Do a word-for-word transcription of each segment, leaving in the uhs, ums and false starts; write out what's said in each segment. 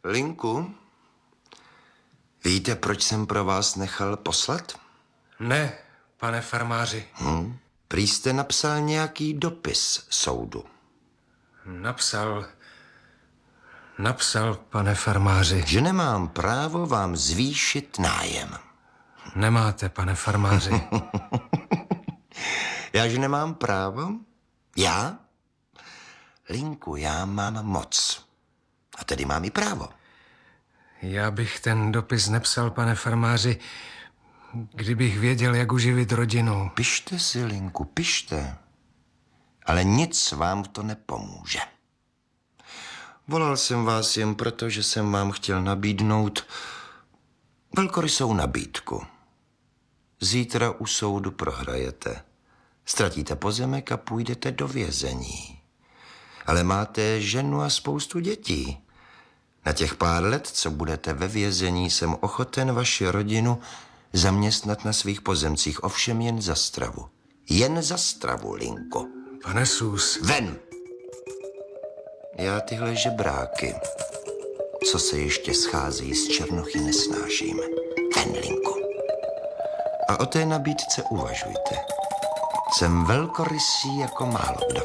Linku, víte, proč jsem pro vás nechal poslat? Ne, pane farmáři. Hm? Prý jste napsal nějaký dopis soudu. Napsal... Napsal, pane farmáři. Že nemám právo vám zvýšit nájem. Nemáte, pane farmáři. Já, že nemám právo? Já? Linku, já mám moc. A tedy mám i právo. Já bych ten dopis nepsal, pane farmáři, kdybych věděl, jak uživit rodinu. Pište si, Linku, pište. Ale nic vám to nepomůže. Volal jsem vás jen proto, že jsem vám chtěl nabídnout velkorysou nabídku. Zítra u soudu prohrajete. Ztratíte pozemek a půjdete do vězení. Ale máte ženu a spoustu dětí. Na těch pár let, co budete ve vězení, jsem ochoten vaši rodinu zaměstnat na svých pozemcích, ovšem jen za stravu. Jen za stravu, Linko. Pane Sůs. Ven! Já tyhle žebráky, co se ještě scházejí z Černochy, nesnáším. Ven, Linko. A o té nabídce uvažujte. Jsem velkorysý jako málo kdo.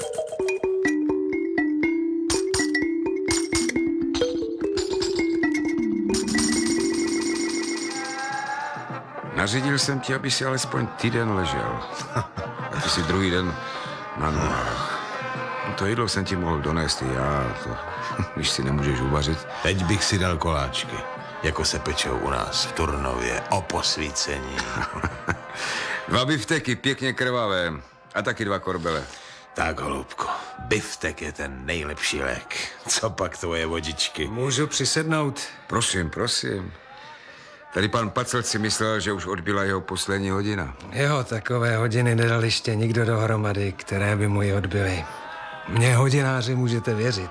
Nařídil jsem ti, aby si alespoň týden ležel. A ty si druhý den na nohách. To jídlo jsem ti mohl donést i já, to, když si nemůžeš uvařit. Teď bych si dal koláčky, jako se pečou u nás v Turnově, o posvícení. Dva bifteky, pěkně krvavé. A taky dva korbele. Tak, holubko, biftek je ten nejlepší lék. Co pak tvoje vodičky? Můžu přisednout? Prosím, prosím. Tady pan Pacel si myslel, že už odbyla jeho poslední hodina. Jo, takové hodiny nedal ještě nikdo dohromady, které by mu ji odbyly. Mně, hodináři, můžete věřit.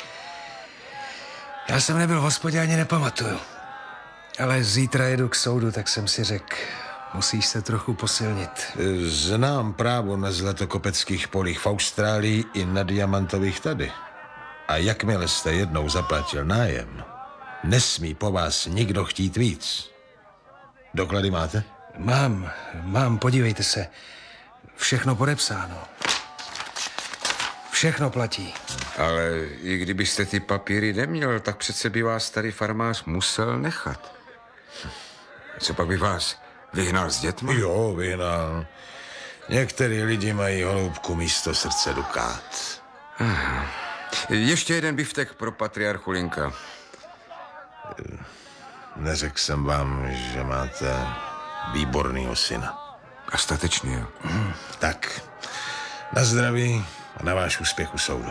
Já jsem nebyl v hospodě, ani nepamatuju. Ale zítra jedu k soudu, tak jsem si řekl, musíš se trochu posilnit. Znám právo na zlatokopeckých polích v Austrálii i na diamantových tady. A jakmile jste jednou zaplatil nájem, nesmí po vás nikdo chtít víc. Doklady máte? Mám, mám, podívejte se. Všechno podepsáno. Všechno platí. Ale i kdybyste ty papíry neměl, tak přece by vás tady farmář musel nechat. Co pak by vás vyhnal s dětmi? Jo, vyhnal. Některý lidi mají, holubku, místo srdce dukát. Aha. Ještě jeden biftek pro patriarchu Linka. Neřekl jsem vám, že máte výbornýho syna. A statečný, jo. Hmm, tak, na zdraví a na váš úspěch u soudu.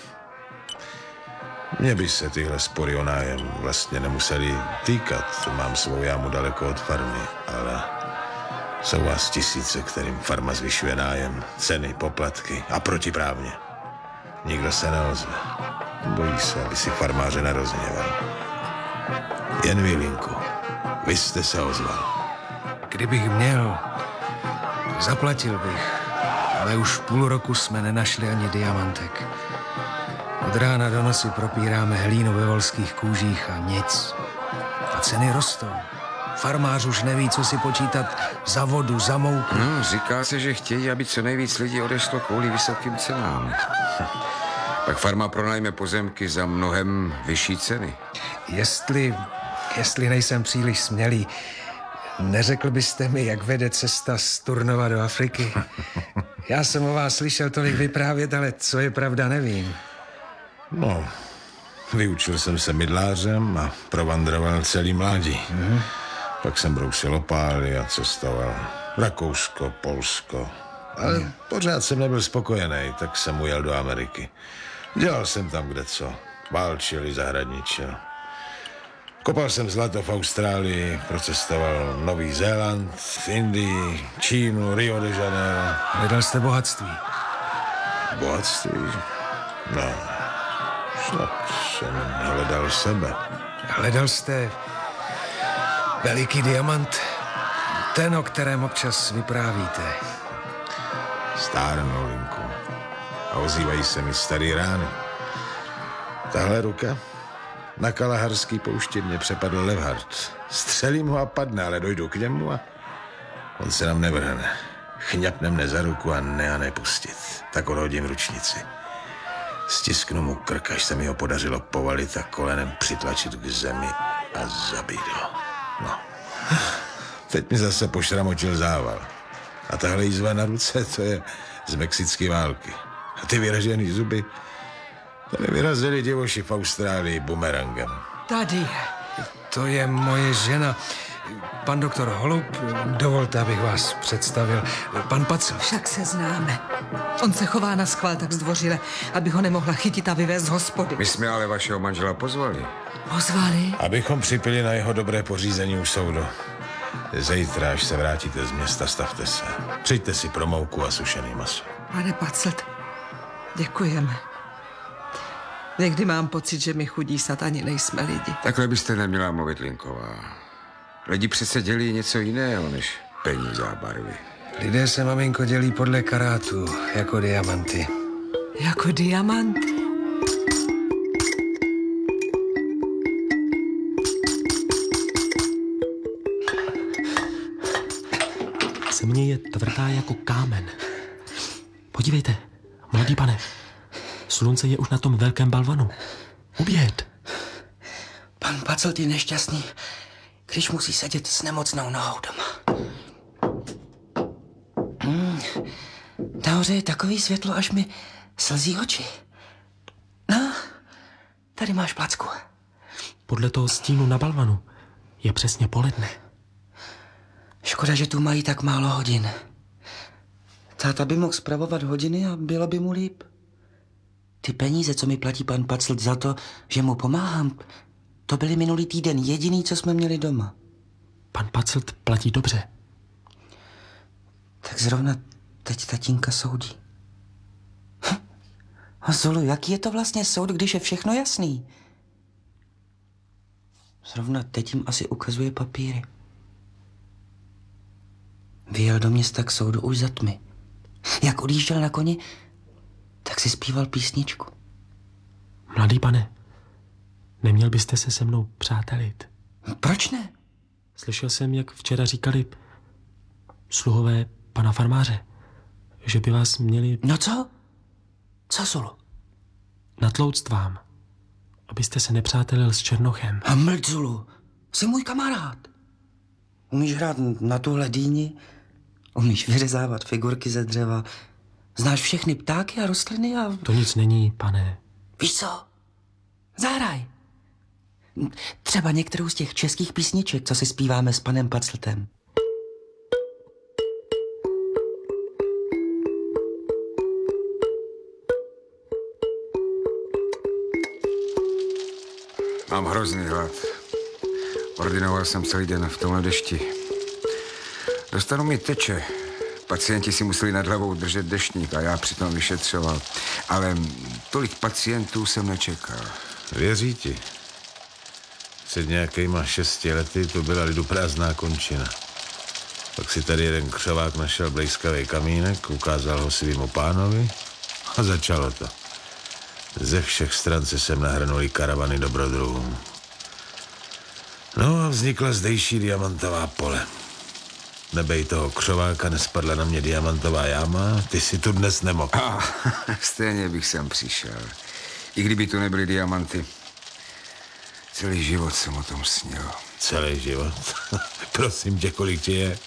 Mně by se tyhle spory o nájem vlastně nemuseli týkat. Mám svou jámu daleko od farmy, ale jsou vás tisíce, kterým farma zvyšuje nájem, ceny, poplatky a protiprávně. Nikdo se neozve. Bojí se, aby si farmáře nerozhněval. Jen vy, Linku, vy jste se ozval. Kdybych měl, zaplatil bych, ale už půl roku jsme nenašli ani diamantek. Od rána do noci propíráme hlínu ve volských kůžích a nic. A ceny rostou. Farmář už neví, co si počítat za vodu, za mouku. No, říká se, že chtějí, aby co nejvíc lidí odešlo kvůli vysokým cenám. Pak farma pronajme pozemky za mnohem vyšší ceny. Jestli, jestli nejsem příliš smělý, neřekl byste mi, jak vede cesta z Turnova do Afriky? Já jsem o vás slyšel tolik vyprávět, ale co je pravda, nevím. No, vyučil jsem se mydlářem a provandroval celý mládí. Mm. Pak jsem brousil opály a cestoval Rakousko, Polsko. Ale mm. pořád jsem nebyl spokojený, tak jsem ujel do Ameriky. Dělal jsem tam kdeco. Válčil i zahradničil. Kopal jsem zlato v Austrálii, procestoval Nový Zéland, v Indii, Čínu, Rio de Janeiro. Hledal jste bohatství? Bohatství? No, snad jsem hledal sebe. Hledal jste veliký diamant? Ten, o kterém občas vyprávíte. Stárnou, Linku. A ozývají se mi starý rány. Tahle ruka, Na Kalaharský poušti mě přepadl Levhard. Střelím ho a padne, ale dojdu k němu a on se nám nevrhne. Chňapne mne za ruku a ne a nepustit. Tak odhodím ručnici. Stisknu mu krk, až se mi ho podařilo povalit a kolenem přitlačit k zemi a zabít ho. No. Teď mi zase pošramotil zával. A tahle jízva na ruce, to je z mexické války. A ty vyražený zuby, to mi vyrazili divoši v Austrálii bumerangem. Tady je. To je moje žena. Pan doktor Holub, dovolte, abych vás představil. Pan Pacl. Však se známe. On se chová na schvál tak zdvořile, aby ho nemohla chytit a vyvést z hospody. My jsme ale vašeho manžela pozvali. Pozvali? Abychom připili na jeho dobré pořízení u soudu. Zítra, až se vrátíte z města, stavte se. Přijďte si pro mouku a sušený maso. Pane Paclt, děkujeme. Někdy mám pocit, že my chudí snad ani nejsme lidi. Takhle byste neměla mluvit, Linková. Lidi přece dělí něco jiného než peníze a barvy. Lidé se, maminko, dělí podle karátu, jako diamanty. Jako diamant? Země je tvrdá jako kámen. Podívejte, mladý pane, slunce je už na tom velkém balvanu. Ubět. Pan Paclt je nešťastný, když musí sedět s nemocnou nohou doma. Hmm. Nahoře je takový světlo, až mi slzí oči. No, tady máš placku. Podle toho stínu na balvanu je přesně poledne. Škoda, že tu mají tak málo hodin. Táta by mohl spravovat hodiny a bylo by mu líp. Ty peníze, co mi platí pan Paclt za to, že mu pomáhám, to byly minulý týden jediný, co jsme měli doma. Pan Paclt platí dobře. Tak zrovna teď tatínka soudí. Hm. A Zulu, jaký je to vlastně soud, když je všechno jasný? Zrovna teď jim asi ukazuje papíry. Vyjel do města k soudu už za tmy. Jak odjížděl na koni, tak si zpíval písničku. Mladý pane, neměl byste se se mnou přátelit? Proč ne? Slyšel jsem, jak včera říkali sluhové pana farmáře, že by vás měli No co? Co, Zulu? natlouct vám, abyste se nepřátelil s Černochem. A mlč, Zulu, jsi můj kamarád. Umíš hrát na tuhle dýni, umíš vyřezávat figurky ze dřeva, znáš všechny ptáky a rostliny a... To nic není, pane. Víš co? Zahraj. Třeba některou z těch českých písniček, co si zpíváme s panem Pacltem. Mám hrozný hlad. Ordinoval jsem celý den v tomhle dešti. Dostanu mi teče. Pacienti si museli nad hlavou držet deštník a já přitom vyšetřoval. Ale tolik pacientů jsem nečekal. Věří ti. Před nějakýma šesti lety to byla liduprázdná končina. Pak si tady jeden křovák našel blejskavý kamínek, ukázal ho svýmu pánovi a začalo to. Ze všech stran se sem nahrnuli karavany dobrodruhů. No a vznikla zdejší diamantová pole. Nebej toho křováka, nespadla na mě diamantová jáma, ty si tu dnes nemohl. A stejně bych sem přišel. I kdyby tu nebyly diamanty. Celý život jsem o tom snil. Celý život? Prosím tě, kolik ti je?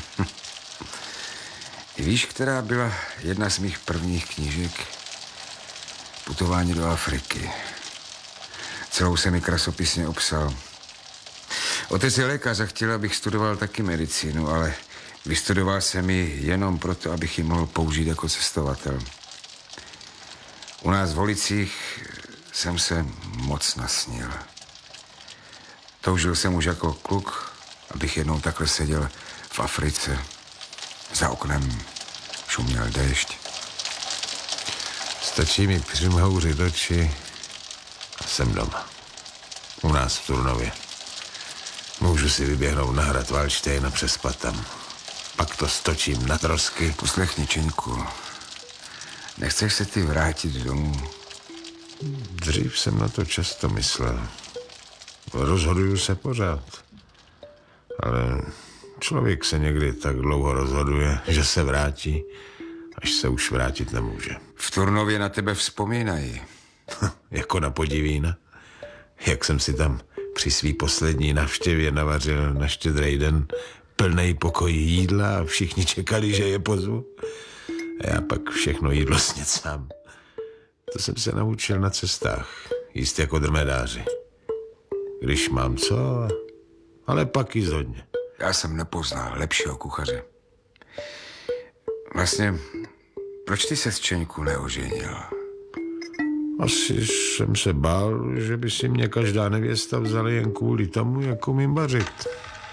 Víš, která byla jedna z mých prvních knížek? Putování do Afriky. Celou jsem mi krasopisně obsal. Otec je lékař a chtěl, abych studoval taky medicínu, ale vystudoval jsem ji jenom proto, abych ji mohl použít jako cestovatel. U nás v Holicích jsem se moc nasnil. Toužil jsem už jako kluk, abych jednou takhle seděl v Africe. Za oknem šuměl déšť. Stačí mi přimhouřit oči a jsem doma. U nás v Turnově. Můžu si vyběhnout na hrad Valdštejn a přespat tam. Pak to stočím na trosky. Poslechni, Čeňku. Nechceš se ty vrátit domů? Dřív jsem na to často myslel. Rozhoduju se pořád. Ale člověk se někdy tak dlouho rozhoduje, že se vrátí, až se už vrátit nemůže. V Turnově na tebe vzpomínají. Jako na podivína. Jak jsem si tam při svý poslední navštěvě navařil na Štědrý den plnej pokoj jídla a všichni čekali, že je pozvu. A já pak všechno jídlo sněd sám. To jsem se naučil na cestách, jíst jako drmedáři. Když mám co, ale pak jíst hodně. Já jsem nepoznal lepšího kuchaře. Vlastně, proč ty se s Čeňku neoženil? Asi jsem se bál, že by si mě každá nevěsta vzala jen kvůli tomu, jak umím vařit.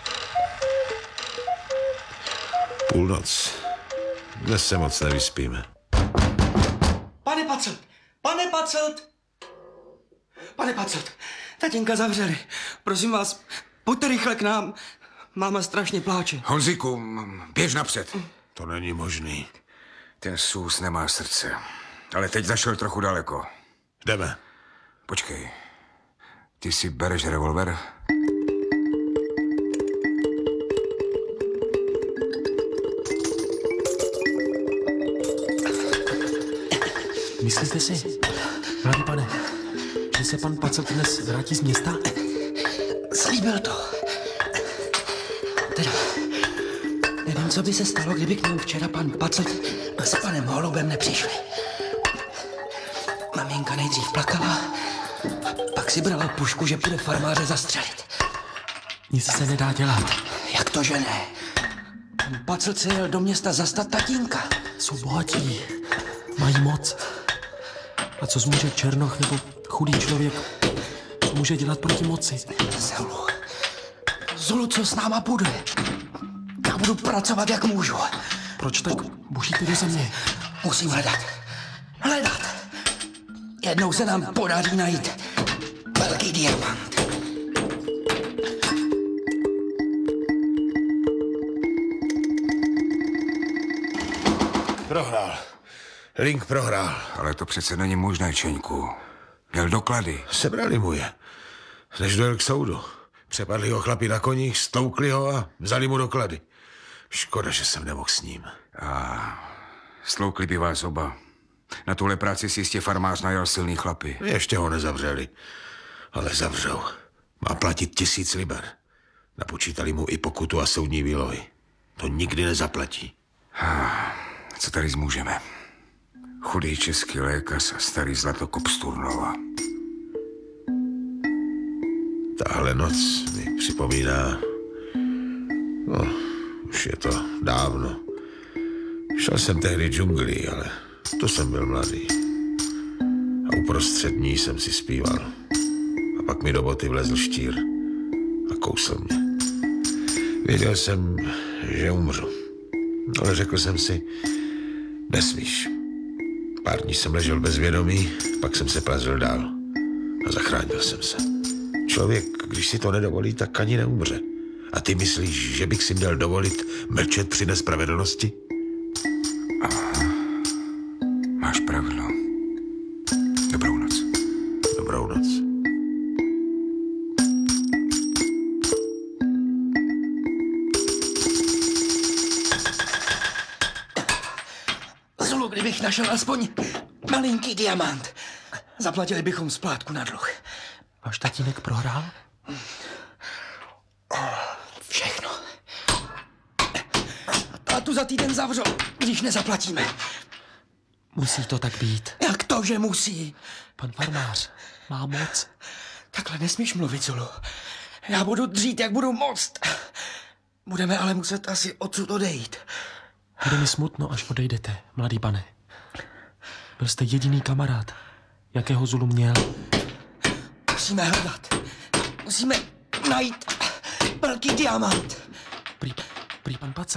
Půlnoc. Dnes se moc nevyspíme. Pane Pacelt! Pane Pacelt! Pane Pacelt, tatínka zavřeli. Prosím vás, pojďte rychle k nám. Máma strašně pláče. Honzíku, m, běž napřed. To není možný. Ten Sůz nemá srdce. Ale teď zašel trochu daleko. Jdeme. Počkej. Ty si bereš revolver? Myslíte si, mladý pane, že se pan Pacelt dnes vrátí z města? Slíbil to. Teda, nevím, co by se stalo, kdyby k němu včera pan Pacelt s panem Holubem nepřišli. Maminka nejdřív plakala, pak si brala pušku, že půjde farmáře zastřelit. Nic se nedá dělat. Jak to, že ne? Pan Pacelt se jel do města zastat tatínka. Jsou bohatí, mají moc. A co zmůže černoch nebo chudý člověk, co může dělat proti moci? Zulu. Zulu, co s náma bude? Já budu pracovat, jak můžu. Proč tak bušíte do země? Musím hledat. Hledat. Jednou se nám podaří najít velký diamant. Prohrál. Link prohrál. Ale to přece není možné, Čeňku. Měl doklady. Sebrali mu je. Než dojel k soudu. Přepadli ho chlapi na koních, stoukli ho a vzali mu doklady. Škoda, že jsem nemohl s ním. A sloukli by vás oba. Na tuhle práci si jistě farmář najal silný chlapy. Ještě ho nezavřeli. Ale zavřou. Má platit tisíc liber. Napočítali mu i pokutu a soudní výlohy. To nikdy nezaplatí. Co tady zmůžeme? Chudý český lékař a starý zlatokop z Turnova. Tahle noc mi připomíná... No, už je to dávno. Šel jsem tehdy džunglí, ale to jsem byl mladý. A uprostřed ní jsem si zpíval. A pak mi do boty vlezl štír a kousl mě. Věděl jsem, že umřu. Ale řekl jsem si, nesmíš. Pár dní jsem ležel bez vědomí, pak jsem se plazil dál. A zachránil jsem se. Člověk, když si to nedovolí, tak ani neumře. A ty myslíš, že bych si měl dovolit mlčet při nespravedlnosti? Máš pravdu. Dobrou noc. Dobrou noc. Zulu, kdybych našel aspoň malinký diamant. Zaplatili bychom splátku na dluh. Váš tatínek prohrál? Všechno. A tu za týden zavřou, když nezaplatíme. Musí to tak být. Jak to, že musí? Pan farmář má moc. Takhle nesmíš mluvit, Zulu. Já budu dřít, jak budu moct. Budeme ale muset asi odsud odejít. Bude mi smutno, až odejdete, mladý pane. Byl jste jediný kamarád, jakého Zulu měl. Musíme hledat. Musíme najít velký diamant. Prý, prý pan Pacelt.